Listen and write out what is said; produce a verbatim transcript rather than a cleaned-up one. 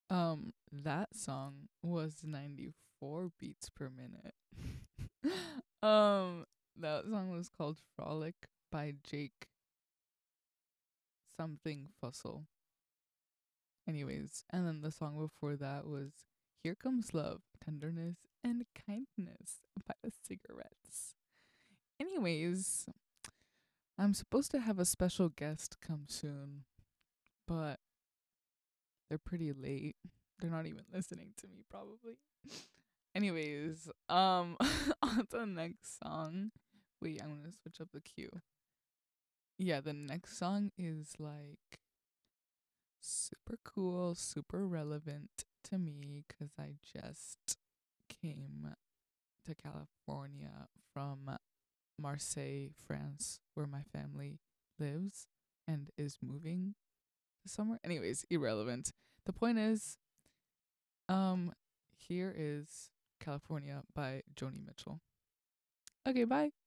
Um, that song was ninety-four beats per minute. um, that song was called Frolic by Jake something Fussell. Anyways, and then the song before that was Here Comes Love, Tenderness, and Kindness by the Cigarettes. Anyways, I'm supposed to have a special guest come soon, but they're pretty late. They're not even listening to me, probably. Anyways, um, on to the next song. Wait, I'm gonna switch up the cue. Yeah, the next song is like super cool, super relevant to me because I just came to California from Marseille, France, where my family lives and is moving somewhere. Anyways, irrelevant. The point is, um, here is California by Joni Mitchell. Okay, bye.